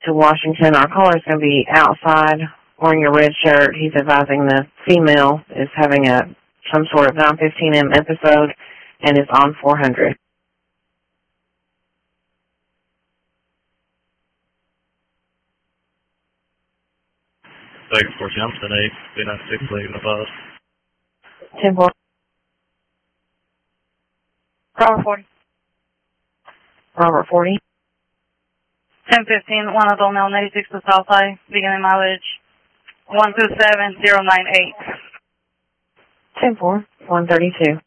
to Washington. Our caller is going to be outside wearing a red shirt. He's advising the female is having some sort of 9:15 a.m. episode and is on 400. Thanks for Johnson 8, B96 leaving the bus. 10-4. Robert 40. Robert 40. 1015, one adult male, 86 to Southside, beginning mileage 127098. 10-4, 132.